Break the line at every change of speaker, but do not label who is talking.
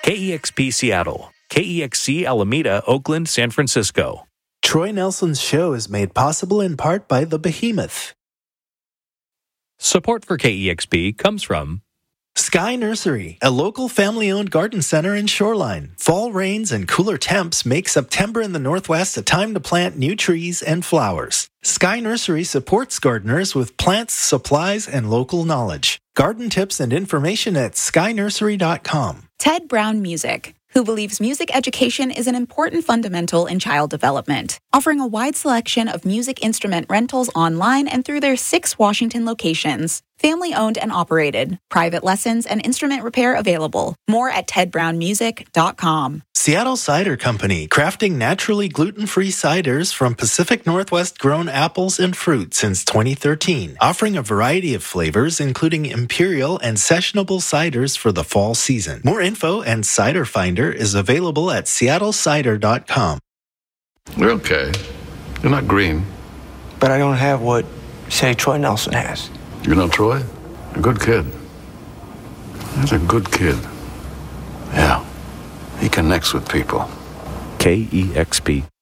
KEXP Seattle, KEXC Alameda, Oakland, San Francisco.
Troy Nelson's show is made possible in part by The Behemoth.
Support for KEXP comes from
Sky Nursery, a local family-owned garden center in Shoreline. Fall rains and cooler temps make September in the Northwest a time to plant new trees and flowers. Sky Nursery supports gardeners with plants, supplies, and local knowledge. Garden tips and information at skynursery.com.
Ted Brown Music, who believes music education is an important fundamental in child development, offering a wide selection of music instrument rentals online and through their 6 Washington locations. Family-owned and operated. Private lessons and instrument repair available. More at tedbrownmusic.com.
Seattle Cider Company, crafting naturally gluten-free ciders from Pacific Northwest-grown apples and fruit since 2013, offering a variety of flavors, including imperial and sessionable ciders for the fall season. More info and Cider Finder is available at seattlecider.com.
You're okay. You're not green.
But I don't have what, say, Troy Nelson has.
You know Troy? A good kid. He's a good kid. Yeah. He connects with people.
KEXP.